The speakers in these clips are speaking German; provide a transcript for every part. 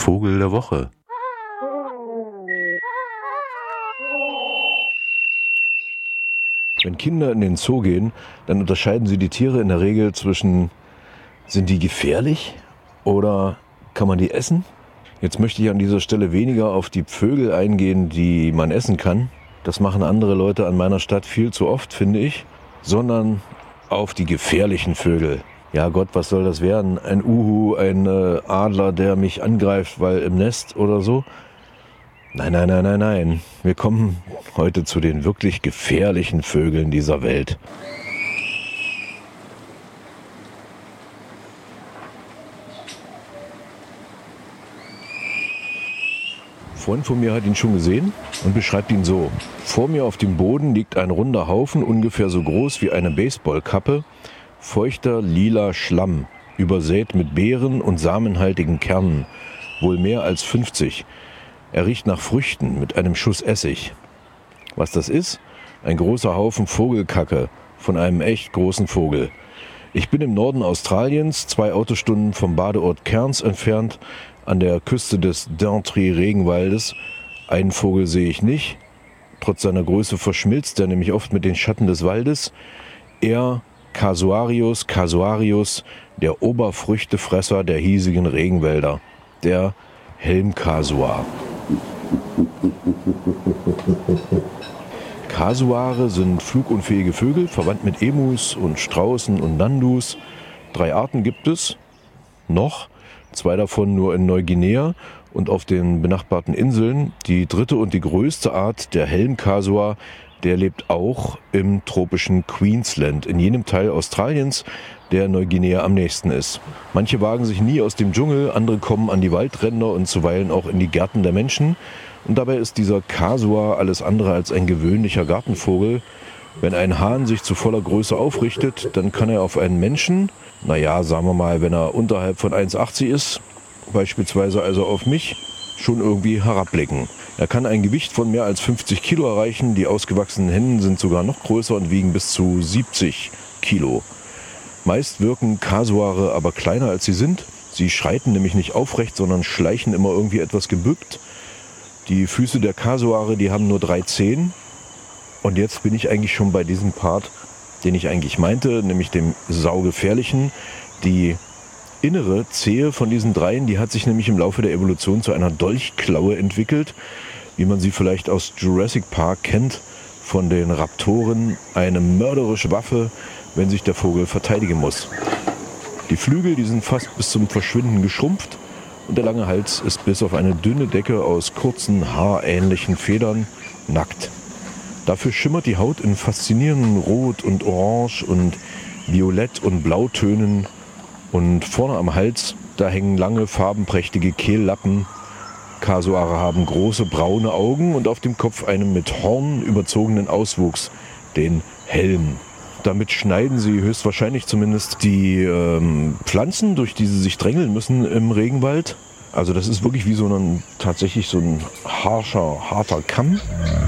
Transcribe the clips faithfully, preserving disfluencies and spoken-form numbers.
Vogel der Woche. Wenn Kinder in den Zoo gehen, dann unterscheiden sie die Tiere in der Regel zwischen, sind die gefährlich oder kann man die essen? Jetzt möchte ich an dieser Stelle weniger auf die Vögel eingehen, die man essen kann. Das machen andere Leute an meiner Stadt viel zu oft, finde ich. Sondern auf die gefährlichen Vögel. Ja Gott, was soll das werden? Ein Uhu, ein äh, Adler, der mich angreift, weil im Nest oder so? Nein, nein, nein, nein, nein. Wir kommen heute zu den wirklich gefährlichen Vögeln dieser Welt. Ein Freund von mir hat ihn schon gesehen und beschreibt ihn so. Vor mir auf dem Boden liegt ein runder Haufen, ungefähr so groß wie eine Baseballkappe, feuchter lila Schlamm, übersät mit Beeren und samenhaltigen Kernen, wohl mehr als fünfzig. Er riecht nach Früchten mit einem Schuss Essig. Was das ist? Ein großer Haufen Vogelkacke von einem echt großen Vogel. Ich bin im Norden Australiens, zwei Autostunden vom Badeort Cairns entfernt, an der Küste des Daintree-Regenwaldes. Einen Vogel sehe ich nicht. Trotz seiner Größe verschmilzt er nämlich oft mit den Schatten des Waldes. Er, Casuarius casuarius, der Oberfrüchtefresser der hiesigen Regenwälder. Der Helmkasuar. Kasuare sind flugunfähige Vögel, verwandt mit Emus und Straußen und Nandus. Drei Arten gibt es noch. Zwei davon nur in Neuguinea und auf den benachbarten Inseln. Die dritte und die größte Art, der Helmkasuar, der lebt auch im tropischen Queensland, in jenem Teil Australiens, der Neuguinea am nächsten ist. Manche wagen sich nie aus dem Dschungel, andere kommen an die Waldränder und zuweilen auch in die Gärten der Menschen. Und dabei ist dieser Kasuar alles andere als ein gewöhnlicher Gartenvogel. Wenn ein Hahn sich zu voller Größe aufrichtet, dann kann er auf einen Menschen, naja, sagen wir mal, wenn er unterhalb von eins Komma achtzig ist, beispielsweise also auf mich, schon irgendwie herabblicken. Er kann ein Gewicht von mehr als fünfzig Kilo erreichen, die ausgewachsenen Hennen sind sogar noch größer und wiegen bis zu siebzig Kilo. Meist wirken Kasuare aber kleiner als sie sind. Sie schreiten nämlich nicht aufrecht, sondern schleichen immer irgendwie etwas gebückt. Die Füße der Kasuare, die haben nur drei Zehen. Und jetzt bin ich eigentlich schon bei diesem Part, den ich eigentlich meinte, nämlich dem saugefährlichen. Die innere Zehe von diesen dreien, die hat sich nämlich im Laufe der Evolution zu einer Dolchklaue entwickelt, wie man sie vielleicht aus Jurassic Park kennt, von den Raptoren, eine mörderische Waffe, wenn sich der Vogel verteidigen muss. Die Flügel, die sind fast bis zum Verschwinden geschrumpft und der lange Hals ist bis auf eine dünne Decke aus kurzen, haarähnlichen Federn nackt. Dafür schimmert die Haut in faszinierenden Rot und Orange und Violett- und Blautönen. Und vorne am Hals, da hängen lange, farbenprächtige Kehllappen. Kasuare haben große braune Augen und auf dem Kopf einen mit Horn überzogenen Auswuchs, den Helm. Damit schneiden sie höchstwahrscheinlich zumindest die ähm, Pflanzen, durch die sie sich drängeln müssen im Regenwald. Also das ist wirklich wie so ein, tatsächlich so ein harscher, harter Kamm.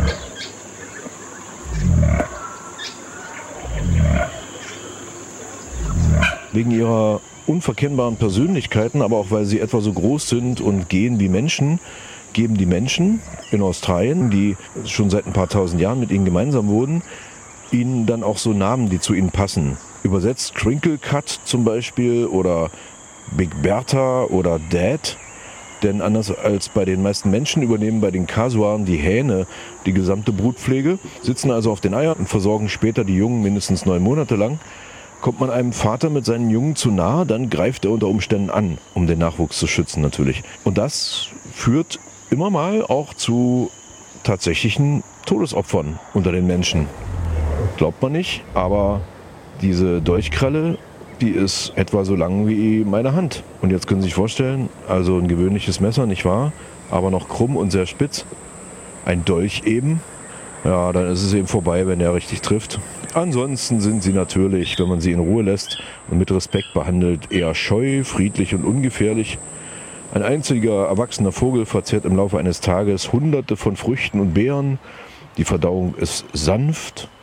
Wegen ihrer unverkennbaren Persönlichkeiten, aber auch weil sie etwa so groß sind und gehen wie Menschen, geben die Menschen in Australien, die schon seit ein paar tausend Jahren mit ihnen gemeinsam wohnen, ihnen dann auch so Namen, die zu ihnen passen. Übersetzt Crinkle Cut zum Beispiel oder Big Bertha oder Dad. Denn anders als bei den meisten Menschen übernehmen bei den Kasuaren die Hähne die gesamte Brutpflege, sitzen also auf den Eiern und versorgen später die Jungen mindestens neun Monate lang. Kommt man einem Vater mit seinen Jungen zu nahe, dann greift er unter Umständen an, um den Nachwuchs zu schützen natürlich. Und das führt immer mal auch zu tatsächlichen Todesopfern unter den Menschen. Glaubt man nicht, aber diese Dolchkralle, die ist etwa so lang wie meine Hand. Und jetzt können Sie sich vorstellen, also ein gewöhnliches Messer, nicht wahr? Aber noch krumm und sehr spitz. Ein Dolch eben. Ja, dann ist es eben vorbei, wenn er richtig trifft. Ansonsten sind sie natürlich, wenn man sie in Ruhe lässt und mit Respekt behandelt, eher scheu, friedlich und ungefährlich. Ein einziger erwachsener Vogel verzehrt im Laufe eines Tages hunderte von Früchten und Beeren. Die Verdauung ist sanft.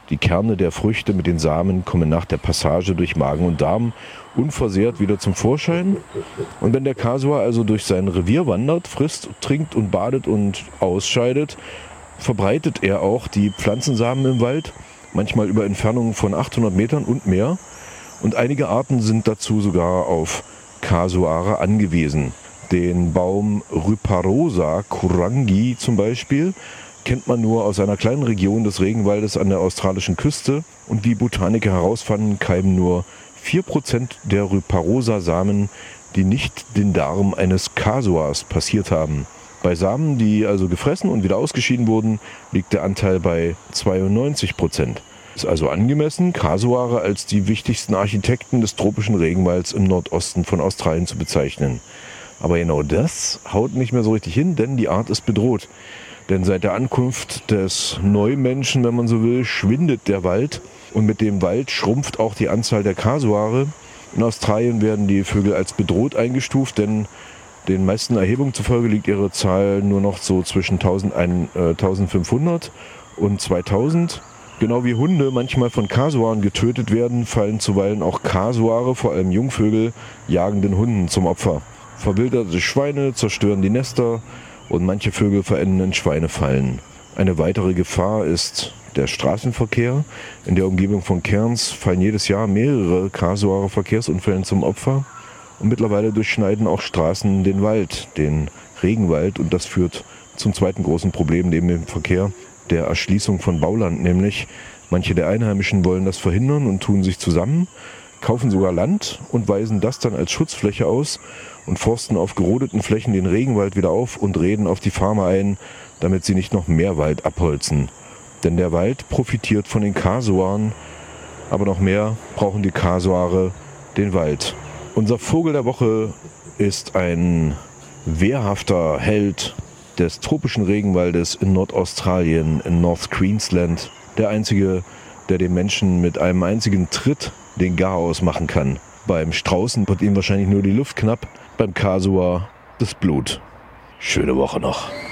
Die Kerne der Früchte mit den Samen kommen nach der Passage durch Magen und Darm unversehrt wieder zum Vorschein. Und wenn der Kasuar also durch sein Revier wandert, frisst, trinkt und badet und ausscheidet, verbreitet er auch die Pflanzensamen im Wald, manchmal über Entfernungen von achthundert Metern und mehr. Und einige Arten sind dazu sogar auf Kasuare angewiesen. Den Baum Rhyparosa kurangi zum Beispiel kennt man nur aus einer kleinen Region des Regenwaldes an der australischen Küste. Und wie Botaniker herausfanden, keimen nur vier Prozent der Rhyparosa-Samen, die nicht den Darm eines Kasuars passiert haben. Bei Samen, die also gefressen und wieder ausgeschieden wurden, liegt der Anteil bei zweiundneunzig Prozent. Ist also angemessen, Kasuare als die wichtigsten Architekten des tropischen Regenwalds im Nordosten von Australien zu bezeichnen. Aber genau das haut nicht mehr so richtig hin, denn die Art ist bedroht. Denn seit der Ankunft des Neumenschen, wenn man so will, schwindet der Wald. Und mit dem Wald schrumpft auch die Anzahl der Kasuare. In Australien werden die Vögel als bedroht eingestuft, denn den meisten Erhebungen zufolge liegt ihre Zahl nur noch so zwischen eintausendfünfhundert und zweitausend. Genau wie Hunde manchmal von Kasuaren getötet werden, fallen zuweilen auch Kasuare, vor allem Jungvögel, jagenden Hunden zum Opfer. Verwilderte Schweine zerstören die Nester und manche Vögel verenden in Schweinefallen. Eine weitere Gefahr ist der Straßenverkehr. In der Umgebung von Cairns fallen jedes Jahr mehrere Kasuare Verkehrsunfällen zum Opfer. Und mittlerweile durchschneiden auch Straßen den Wald, den Regenwald. Und das führt zum zweiten großen Problem neben dem Verkehr, der Erschließung von Bauland. Nämlich manche der Einheimischen wollen das verhindern und tun sich zusammen, kaufen sogar Land und weisen das dann als Schutzfläche aus und forsten auf gerodeten Flächen den Regenwald wieder auf und reden auf die Farmer ein, damit sie nicht noch mehr Wald abholzen. Denn der Wald profitiert von den Kasuaren, aber noch mehr brauchen die Kasuare den Wald. Unser Vogel der Woche ist ein wehrhafter Held des tropischen Regenwaldes in Nordaustralien, in North Queensland. Der einzige, der dem Menschen mit einem einzigen Tritt den Garaus machen kann. Beim Straußen wird ihm wahrscheinlich nur die Luft knapp, beim Kasuar das Blut. Schöne Woche noch.